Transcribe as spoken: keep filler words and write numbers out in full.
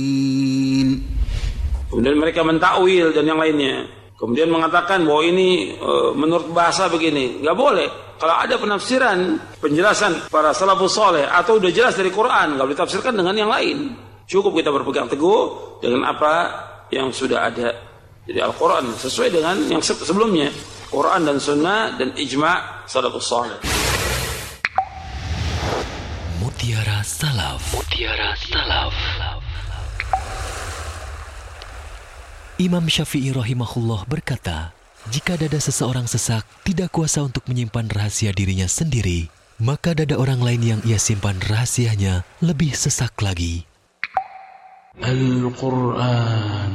Kemudian mereka mentakwil dan yang lainnya. Kemudian mengatakan bahwa ini e, menurut bahasa begini. Nggak boleh. Kalau ada penafsiran, penjelasan para salafus saleh atau udah jelas dari Quran, nggak boleh ditafsirkan dengan yang lain. Cukup kita berpegang teguh dengan apa yang sudah ada. Jadi Al-Quran sesuai dengan yang sebelumnya. Quran dan Sunnah dan ijma' salafus saleh. Mutiara Salaf. Mutiara Salaf. Imam Syafi'i rahimahullah berkata, jika dada seseorang sesak tidak kuasa untuk menyimpan rahasia dirinya sendiri, maka dada orang lain yang ia simpan rahasianya lebih sesak lagi. Al-Quran